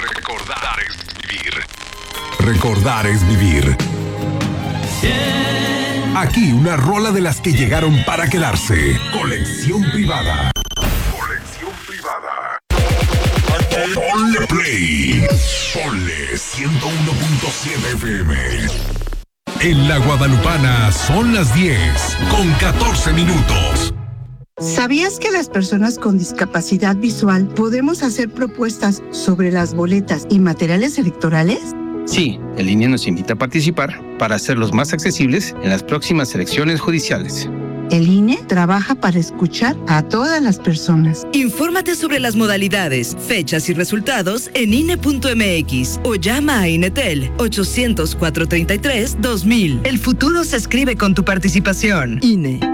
Recordar es vivir. Recordar es vivir. Aquí una rola de las que llegaron para quedarse. Colección privada. Colección privada. Ponle play. Ponle 101.7 FM. En La Guadalupana son las 10:14. ¿Sabías que las personas con discapacidad visual podemos hacer propuestas sobre las boletas y materiales electorales? Sí, el INE nos invita a participar para hacerlos más accesibles en las próximas elecciones judiciales. El INE trabaja para escuchar a todas las personas. Infórmate sobre las modalidades, fechas y resultados en INE.mx o llama a INETEL 800-433-2000. El futuro se escribe con tu participación. INE.